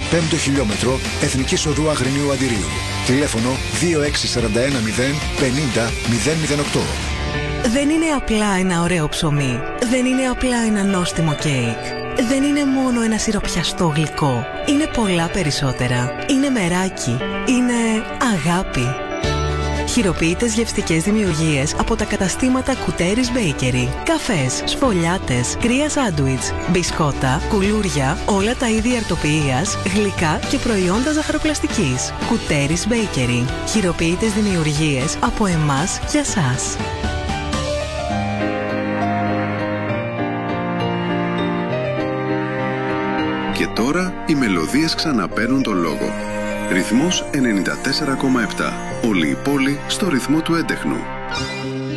5ο χιλιόμετρο Εθνικής Οδού Αγρινίου Αντιρίου. Τηλέφωνο 26410 50 008. Δεν είναι απλά ένα ωραίο ψωμί. Δεν είναι απλά ένα νόστιμο κέικ. Δεν είναι μόνο ένα σιροπιαστό γλυκό. Είναι πολλά περισσότερα. Είναι μεράκι. Είναι αγάπη. Χειροποίητες γευστικές δημιουργίες από τα καταστήματα Κουτέρις Bakery. Καφές, σφολιάτες, κρύα σάντουιτς, μπισκότα, κουλούρια, όλα τα είδη αρτοποιείας, γλυκά και προϊόντα ζαχαροπλαστικής. Κουτέρις Bakery. Χειροποίητες δημιουργίες από εμάς για σας. Και τώρα οι μελωδίες ξαναπαίρνουν τον λόγο. Ρυθμός 94,7. Όλη η πόλη στο ρυθμό του έντεχνου.